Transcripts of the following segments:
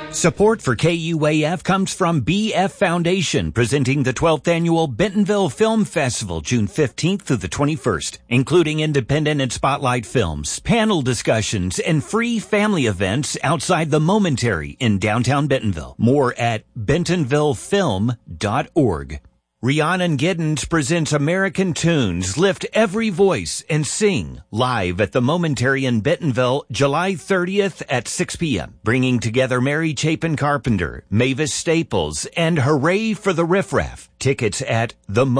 Support for KUAF comes from BF Foundation, presenting the 12th Annual Bentonville Film Festival, June 15th through the 21st, including independent and spotlight films, panel discussions, and free family events outside the Momentary in downtown Bentonville. More at bentonvillefilm.org. Rhiannon Giddens presents American Tunes, Lift Every Voice, and Sing, live at the Momentary in Bentonville, July 30th at 6 p.m., bringing together Mary Chapin Carpenter, Mavis Staples, and Hooray for the Riff Raff. Tickets at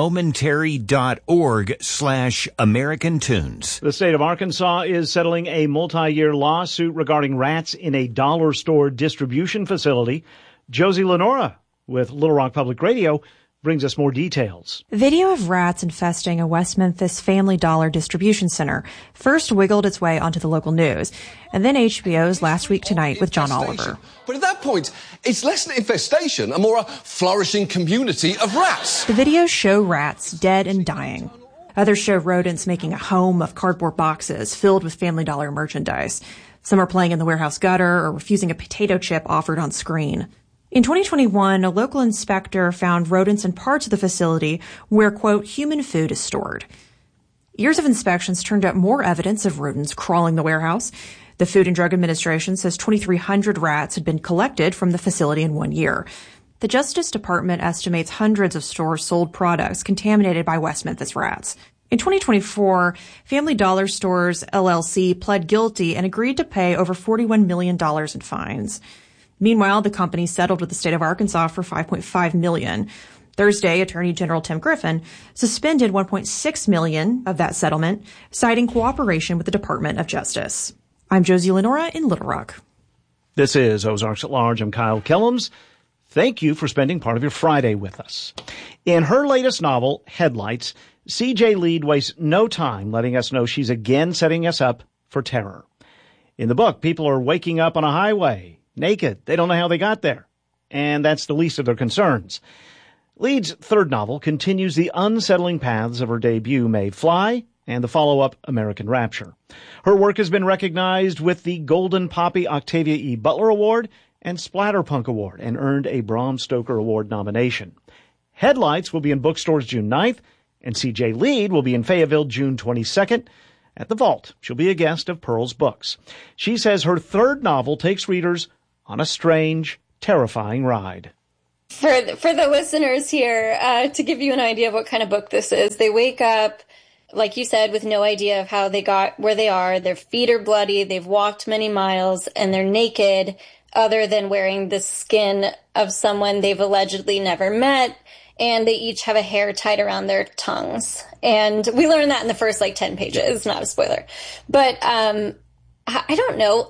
themomentary.org/American Tunes. The state of Arkansas is settling a multi-year lawsuit regarding rats in a dollar store distribution facility. Josie Lenora with Little Rock Public Radio brings us more details. Video of rats infesting a West Memphis Family Dollar distribution center first wiggled its way onto the local news, and then HBO's Last Week Tonight with John Oliver. But at that point, it's less an infestation and more a flourishing community of rats. The videos show rats dead and dying. Others show rodents making a home of cardboard boxes filled with Family Dollar merchandise. Some are playing in the warehouse gutter or refusing a potato chip offered on screen. In 2021, a local inspector found rodents in parts of the facility where, quote, human food is stored. Years of inspections turned up more evidence of rodents crawling the warehouse. The Food and Drug Administration says 2,300 rats had been collected from the facility in 1 year. The Justice Department estimates hundreds of stores sold products contaminated by West Memphis rats. In 2024, Family Dollar Stores LLC pled guilty and agreed to pay over $41 million in fines. Meanwhile, the company settled with the state of Arkansas for $5.5 million. Thursday, Attorney General Tim Griffin suspended $1.6 million of that settlement, citing cooperation with the Department of Justice. I'm Josie Lenora in Little Rock. This is Ozarks at Large. I'm Kyle Kellums. Thank you for spending part of your Friday with us. In her latest novel, Headlights, C.J. Lead wastes no time letting us know she's again setting us up for terror. In the book, people are waking up on a highway naked. They don't know how they got there. And that's the least of their concerns. Lead's third novel continues the unsettling paths of her debut, May Fly, and the follow-up, American Rapture. Her work has been recognized with the Golden Poppy Octavia E. Butler Award and Splatterpunk Award and earned a Bram Stoker Award nomination. Headlights will be in bookstores June 9th, and C.J. Lead will be in Fayetteville June 22nd. At the Vault, she'll be a guest of Pearl's Books. She says her third novel takes readers on a strange, terrifying ride. For the listeners here, to give you an idea of what kind of book this is, they wake up, like you said, with no idea of how they got where they are. Their feet are bloody, they've walked many miles, and they're naked, other than wearing the skin of someone they've allegedly never met, and they each have a hair tied around their tongues. And we learn that in the first, 10 pages, not a spoiler. But I don't know,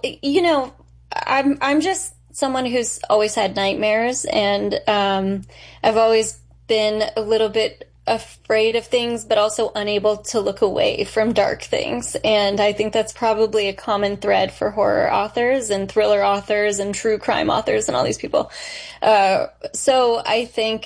I'm just someone who's always had nightmares, and I've always been a little bit afraid of things, but also unable to look away from dark things. And I think that's probably a common thread for horror authors and thriller authors and true crime authors and all these people. So I think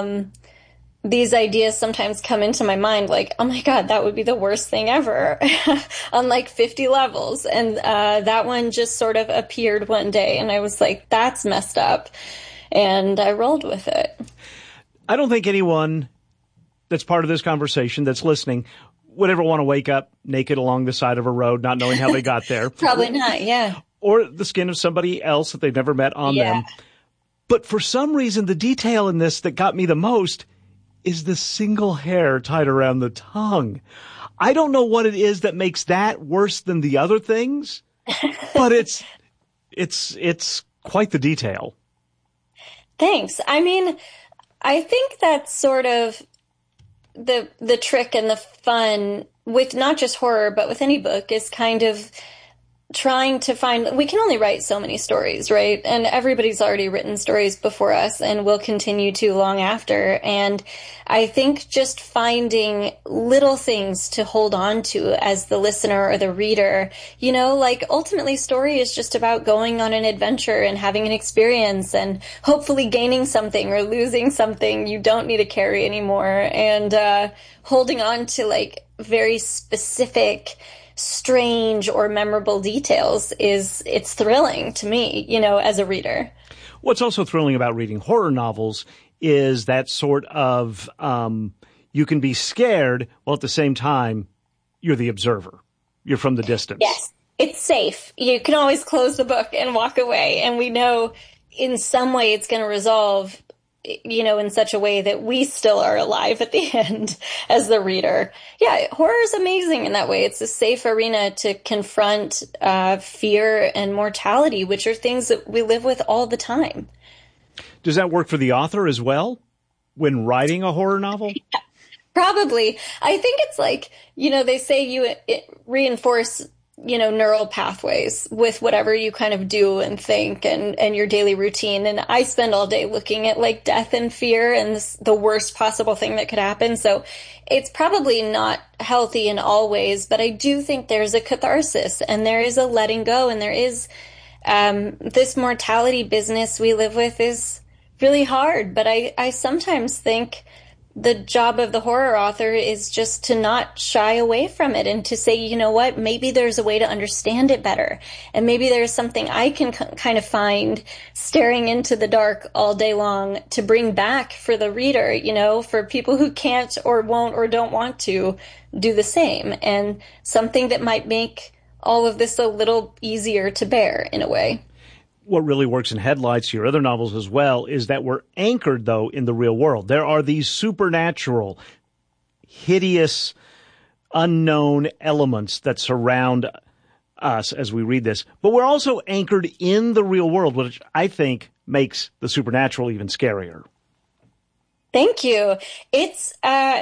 these ideas sometimes come into my mind like, oh my God, that would be the worst thing ever on 50 levels. And that one just sort of appeared one day and I was like, that's messed up. And I rolled with it. I don't think anyone that's part of this conversation that's listening would ever want to wake up naked along the side of a road, not knowing how they got there. Probably not, yeah. Or the skin of somebody else that they've never met on them. But for some reason, the detail in this that got me the most is the single hair tied around the tongue. I don't know what it is that makes that worse than the other things, but it's quite the detail. Thanks. I mean, I think that's sort of the trick and the fun with not just horror, but with any book is kind of trying to find, we can only write so many stories, right? And everybody's already written stories before us and will continue to long after. And I think just finding little things to hold on to as the listener or the reader, ultimately story is just about going on an adventure and having an experience and hopefully gaining something or losing something you don't need to carry anymore. And holding on to very specific strange or memorable details it's thrilling to me, as a reader. What's also thrilling about reading horror novels is that sort of, you can be scared while at the same time you're the observer. You're from the distance. Yes. It's safe. You can always close the book and walk away. And we know in some way it's going to resolve, in such a way that we still are alive at the end as the reader. Yeah, horror is amazing in that way. It's a safe arena to confront fear and mortality, which are things that we live with all the time. Does that work for the author as well when writing a horror novel? Probably. I think it's like, they say you reinforce neural pathways with whatever you kind of do and think and your daily routine. And I spend all day looking at like death and fear and the worst possible thing that could happen. So it's probably not healthy in all ways, but I do think there's a catharsis and there is a letting go. And there is this mortality business we live with is really hard. But I sometimes think the job of the horror author is just to not shy away from it and to say, you know what, maybe there's a way to understand it better. And maybe there's something I can kind of find staring into the dark all day long to bring back for the reader, for people who can't or won't or don't want to do the same. And something that might make all of this a little easier to bear in a way. What really works in Headlights, your other novels as well, is that we're anchored, though, in the real world. There are these supernatural, hideous, unknown elements that surround us as we read this. But we're also anchored in the real world, which I think makes the supernatural even scarier. Thank you. It's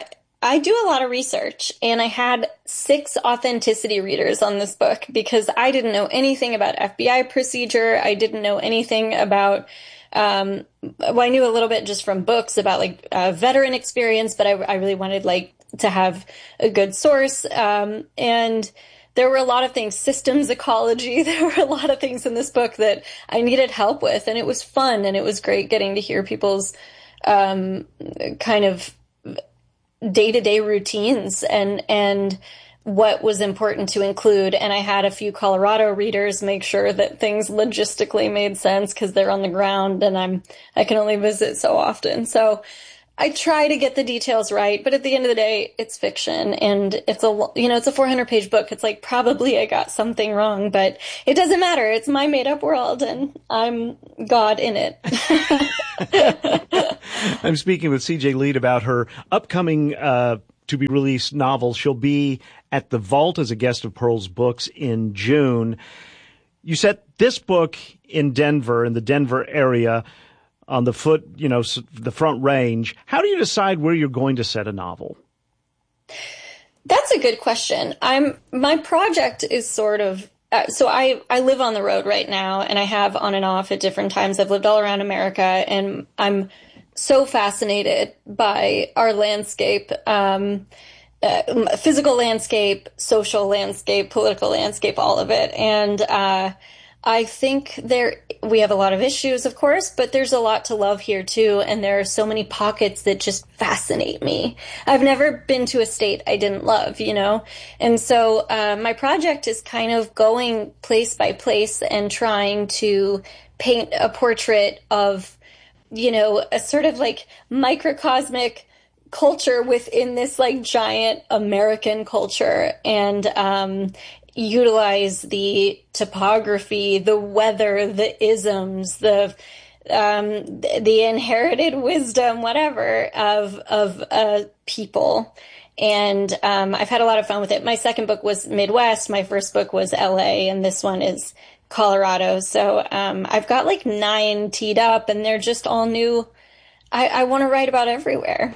I do a lot of research, and I had 6 authenticity readers on this book because I didn't know anything about FBI procedure. I didn't know anything about, I knew a little bit just from books about like veteran experience, but I really wanted like to have a good source. And there were a lot of things, systems ecology. There were a lot of things in this book that I needed help with, and it was fun, and it was great getting to hear people's kind of day-to-day routines and what was important to include. And I had a few Colorado readers make sure that things logistically made sense because they're on the ground and I can only visit so often. So I try to get the details right, but at the end of the day, it's fiction and it's a 400-page book. It's like probably I got something wrong, but it doesn't matter. It's my made-up world and I'm God in it. I'm speaking with C.J. Leid about her upcoming to be released novel. She'll be at the Vault as a guest of Pearl's Books in June. You set this book in Denver, in the Denver area, on the the Front Range. How do you decide where you're going to set a novel? That's a good question. My project is sort of, so I live on the road right now, and I have on and off at different times. I've lived all around America, and I'm so fascinated by our landscape, physical landscape, social landscape, political landscape, all of it. And I think we have a lot of issues, of course, but there's a lot to love here too. And there are so many pockets that just fascinate me. I've never been to a state I didn't love, And so my project is kind of going place by place and trying to paint a portrait of, a sort of like microcosmic culture within this like giant American culture and utilize the topography, the weather, the isms, the inherited wisdom, whatever, of people. And I've had a lot of fun with it. My second book was Midwest. My first book was LA, and this one is Colorado. So I've got like 9 teed up, and they're just all new. I want to write about everywhere.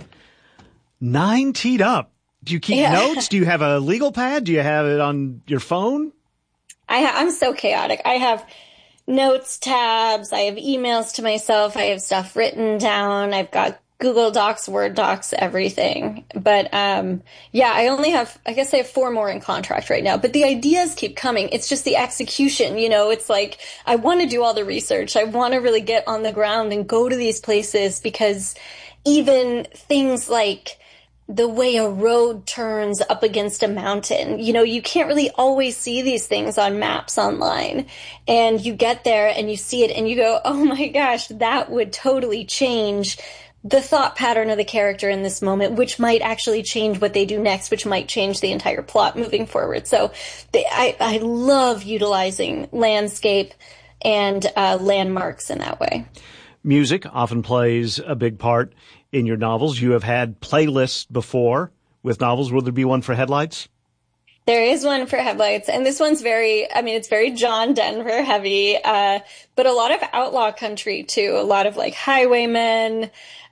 9 teed up. Do you keep notes? Do you have a legal pad? Do you have it on your phone? I'm so chaotic. I have notes tabs. I have emails to myself. I have stuff written down. I've got Google Docs, Word docs, everything. But I guess I have 4 more in contract right now. But the ideas keep coming. It's just the execution, It's like I want to do all the research. I want to really get on the ground and go to these places because even things like the way a road turns up against a mountain. You know, you can't really always see these things on maps online. And you get there and you see it and you go, oh my gosh, that would totally change the thought pattern of the character in this moment, which might actually change what they do next, which might change the entire plot moving forward. So I love utilizing landscape and landmarks in that way. Music often plays a big part in your novels. You have had playlists before with novels. Will there be one for Headlights? There is one for Headlights, and this one's it's very John Denver heavy, but a lot of outlaw country too. A lot of like Highwaymen,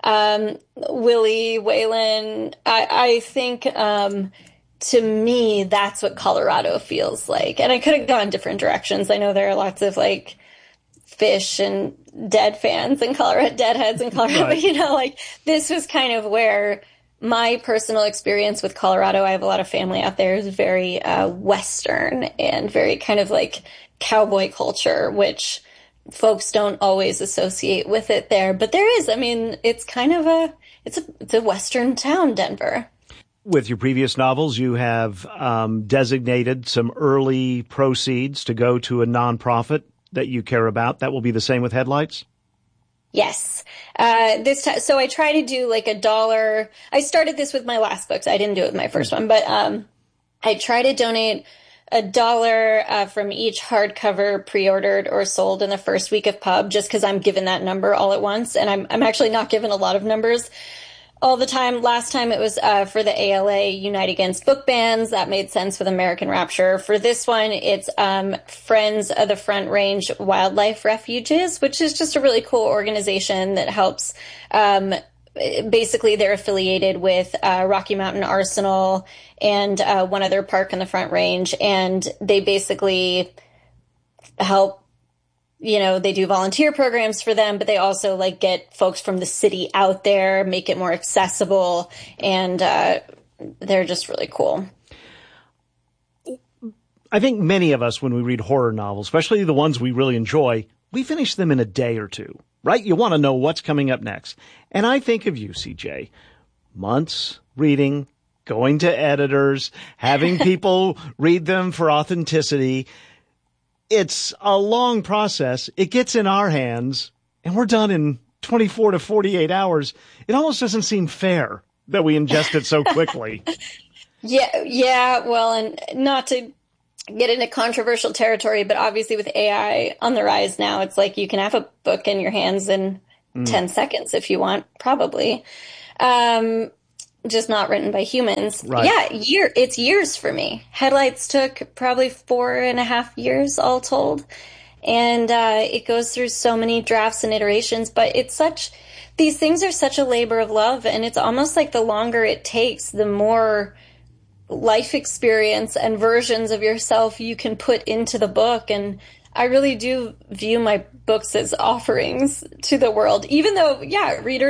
Willie, Waylon. I think, to me, that's what Colorado feels like. And I could have gone different directions. I know there are lots of like Fish and Dead fans and Deadheads in Colorado, right. But like this was kind of where my personal experience with Colorado, I have a lot of family out there, is very Western and very kind of like cowboy culture, which folks don't always associate with it there. But there is, it's kind of it's a Western town, Denver. With your previous novels, you have designated some early proceeds to go to a nonprofit that you care about. That will be the same with Headlights? Yes. This time, so I try to do like $1. I started this with my last books. I didn't do it with my first one, but I try to donate $1 from each hardcover pre-ordered or sold in the first week of pub, just because I'm given that number all at once, and I'm actually not given a lot of numbers all the time. Last time it was for the ALA Unite Against Book Bans. That made sense with American Rapture. For this one, it's Friends of the Front Range Wildlife Refuges, which is just a really cool organization that helps. Basically, they're affiliated with Rocky Mountain Arsenal and one other park in the Front Range, and they basically help. They do volunteer programs for them, but they also like get folks from the city out there, make it more accessible, and they're just really cool. I think many of us, when we read horror novels, especially the ones we really enjoy, we finish them in a day or two, right? You want to know what's coming up next. And I think of you, CJ, months reading, going to editors, having people read them for authenticity. It's a long process. It gets in our hands, and we're done in 24 to 48 hours. It almost doesn't seem fair that we ingest it so quickly. Yeah. Well, and not to get into controversial territory, but obviously with AI on the rise now, it's like you can have a book in your hands in 10 seconds if you want, probably. Just not written by humans. Right. Yeah, it's years for me. Headlights took probably 4.5 years all told. And it goes through so many drafts and iterations, but these things are such a labor of love, and it's almost like the longer it takes, the more life experience and versions of yourself you can put into the book. And I really do view my books as offerings to the world, even though, readers